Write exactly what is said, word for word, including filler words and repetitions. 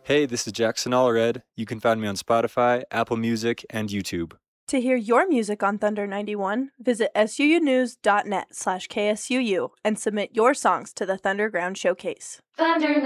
Hey, this is Jackson Allred. You can find me on Spotify, Apple Music, and YouTube. To hear your music on Thunder ninety-one, visit suunews.net slash KSUU and submit your songs to the Thunderground Showcase. Thunder